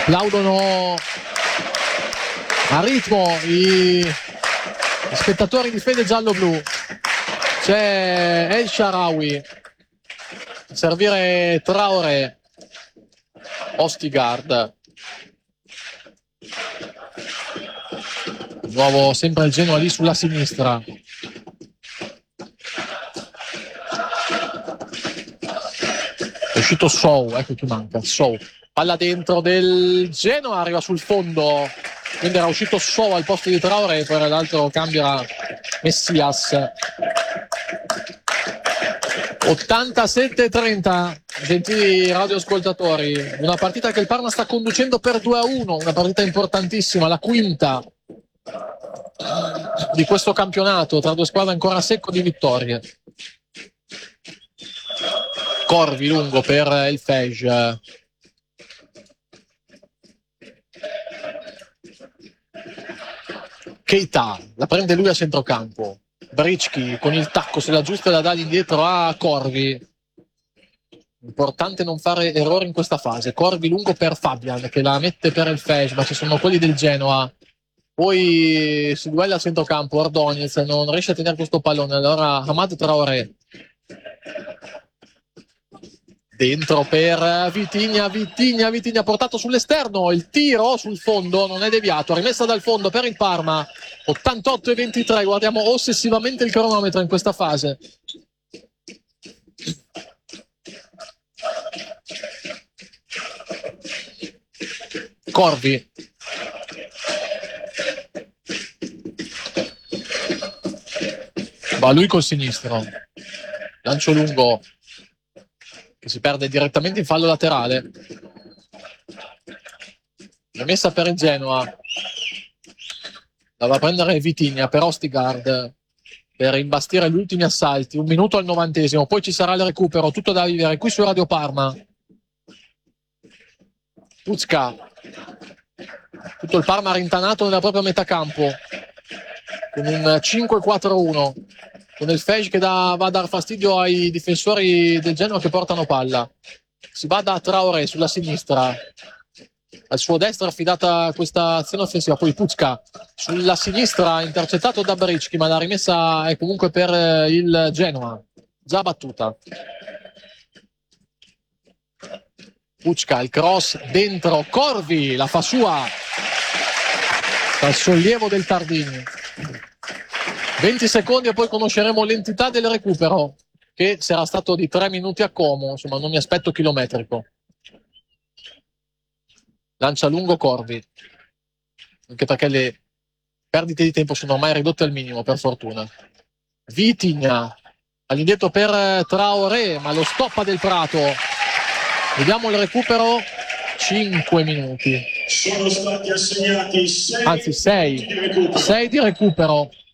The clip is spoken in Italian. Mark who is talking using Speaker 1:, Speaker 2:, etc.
Speaker 1: Applaudono a ritmo gli spettatori di Fede Giallo-Blu. C'è El Shaarawy a servire Traoré, Ostigard. Di nuovo sempre il Genoa lì sulla sinistra. È uscito Sow, ecco chi manca, Sow. Palla dentro del Genoa, arriva sul fondo, quindi era uscito Sow al posto di Traoré, poi l'altro cambio era Messias. 87-30, gentili radioascoltatori, una partita che il Parma sta conducendo per 2-1, una partita importantissima, la quinta di questo campionato, tra due squadre ancora a secco di vittorie. Corvi lungo per il Fej. Keita, la prende lui a centrocampo. Bricchi con il tacco, se la giusta la dà indietro a Corvi. Importante non fare errori in questa fase. Corvi lungo per Fabian che la mette per il Fej, ma ci sono quelli del Genoa. Poi si duella a centrocampo, Ordonez non riesce a tenere questo pallone, allora Hamad Traoré. Dentro per Vitinha portato sull'esterno, il tiro sul fondo non è deviato, rimessa dal fondo per il Parma. 88-23, guardiamo ossessivamente il cronometro in questa fase. Corvi. Va lui col sinistro. Lancio lungo che si perde direttamente in fallo laterale. La messa per il Genoa. La va a prendere Vitinha per Ostigard per imbastire gli ultimi assalti. 1 minuto al 90°, poi ci sarà il recupero, tutto da vivere qui su Radio Parma. Pucca, tutto il Parma rintanato nella propria metà campo con un 5-4-1, con il Fej che va a dar fastidio ai difensori del Genoa che portano palla. Si va da Traoré sulla sinistra, al suo destro affidata questa azione offensiva, poi Pucca sulla sinistra intercettato da Bricchi, ma la rimessa è comunque per il Genoa, già battuta. Pucca, il cross dentro, Corvi la fa sua dal sollievo del Tardini. 20 secondi e poi conosceremo l'entità del recupero, che sarà stato di 3 minuti a Como, insomma non mi aspetto chilometrico. Lancia lungo Corvi, anche perché le perdite di tempo sono ormai ridotte al minimo, per fortuna. Vitinha all'indietro per Traoré, ma lo stoppa del Prato. Vediamo il recupero. 5 minuti.
Speaker 2: Sono stati assegnati 6
Speaker 1: anzi 6 di recupero.